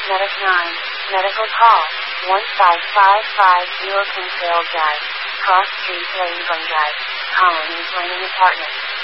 Medic 9, medical call, 15550 Kinsale Drive, Cross Street, Lane Drive, Colonies Lane Apartment.